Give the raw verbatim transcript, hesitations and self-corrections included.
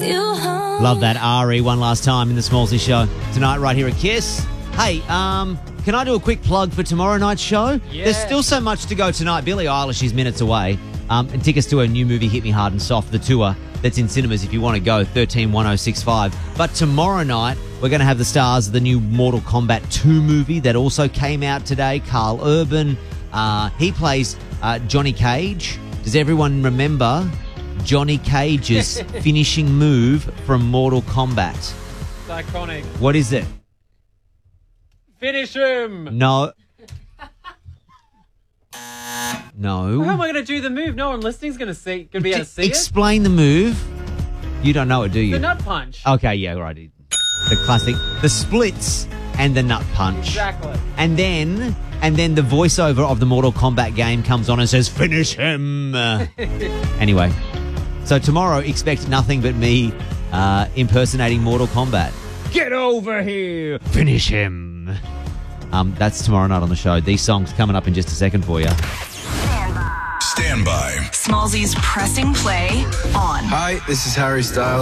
Love that Ari one last time in the Smallsy Show tonight right here at Kiss. Hey, um, can I do a quick plug for tomorrow night's show? Yeah. There's still so much to go tonight. Billie Eilish is minutes away. Um, and tickets to her new movie, Hit Me Hard and Soft, the tour that's in cinemas if you want to go, thirteen one oh six five. But tomorrow night, we're going to have the stars of the new Mortal Kombat two movie that also came out today. Carl Urban, uh, he plays uh, Johnny Cage. Does everyone remember Johnny Cage's finishing move from Mortal Kombat? It's iconic. What is it? Finish him. No. No. How am I going to do the move? No one listening's going to see. Going to be able to see Explain the move. You don't know it, do it. you? The nut punch. Okay, yeah, right. The classic, the splits and the nut punch. Exactly. And then, and then the voiceover of the Mortal Kombat game comes on and says, "Finish him." Uh, anyway, so tomorrow expect nothing but me uh, impersonating Mortal Kombat. Get over here. Finish him. Um, that's tomorrow night on the show. These songs coming up in just a second for you. Stand by. Smallsy's pressing play on. Hi, this is Harry Styles.